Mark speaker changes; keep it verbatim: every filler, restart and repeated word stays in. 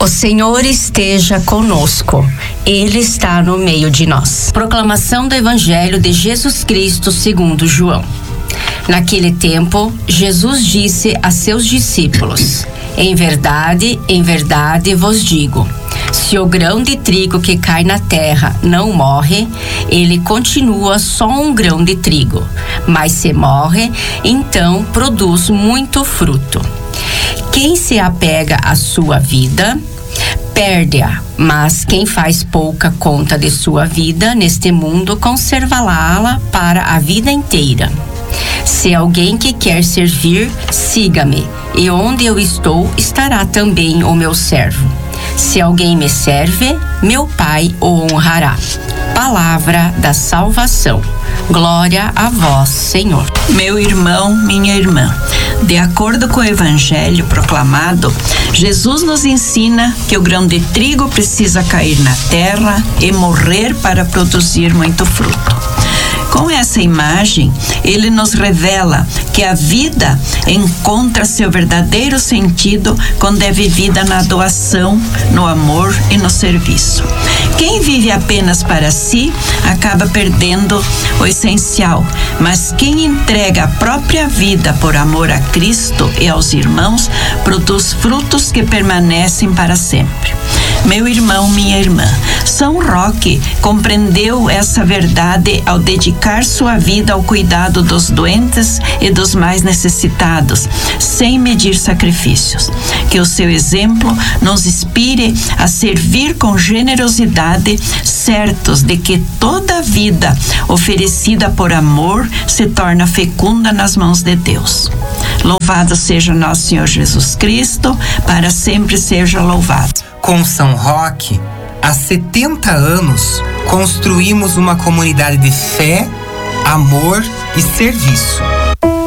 Speaker 1: O Senhor esteja conosco, Ele está no meio de nós. Proclamação do Evangelho de Jesus Cristo segundo João. Naquele tempo, Jesus disse a seus discípulos: Em verdade, em verdade vos digo, se o grão de trigo que cai na terra não morre, ele continua só um grão de trigo. Mas se morre, então produz muito fruto. Quem se apega à sua vida, perde-a, mas quem faz pouca conta de sua vida neste mundo, conservá-la para a vida inteira. Se alguém que quer servir, siga-me, e onde eu estou, estará também o meu servo. Se alguém me serve, meu Pai o honrará. Palavra da salvação. Glória a vós, Senhor.
Speaker 2: Meu irmão, minha irmã, de acordo com o Evangelho proclamado, Jesus nos ensina que o grão de trigo precisa cair na terra e morrer para produzir muito fruto. Com essa imagem, ele nos revela que a vida encontra seu verdadeiro sentido quando é vivida na doação, no amor e no serviço. Quem vive apenas para si acaba perdendo o essencial, mas quem entrega a própria vida por amor a Cristo e aos irmãos produz frutos que permanecem para sempre. Meu irmão, minha irmã, São Roque compreendeu essa verdade ao dedicar sua vida ao cuidado dos doentes e dos mais necessitados, sem medir sacrifícios. Que o seu exemplo nos inspire a servir com generosidade, certos de que toda a vida oferecida por amor se torna fecunda nas mãos de Deus. Louvado seja nosso Senhor Jesus Cristo, para sempre seja louvado.
Speaker 3: Com São Roque, há setenta anos, construímos uma comunidade de fé, amor e serviço.